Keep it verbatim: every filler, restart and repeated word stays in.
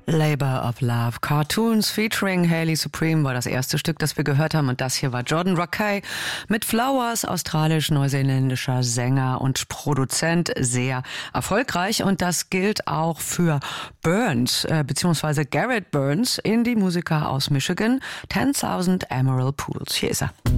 Labor of Love. Cartoons featuring Hayley Supreme war das erste Stück, das wir gehört haben. Und das hier war Jordan Rakei mit Flowers, australisch-neuseeländischer Sänger und Produzent, sehr erfolgreich. Und das gilt auch für Burns, äh, beziehungsweise Garrett Burns, Indie-Musiker aus Michigan. ten thousand Emerald Pools. Hier ist er.